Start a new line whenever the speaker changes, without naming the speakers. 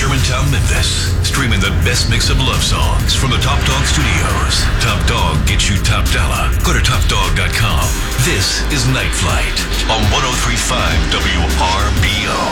Germantown, Memphis. Streaming the best mix of love songs from the Top Dog Studios. Top Dog gets you top dollar. Go to topdog.com. This is Night Flight on 103.5 WRBO.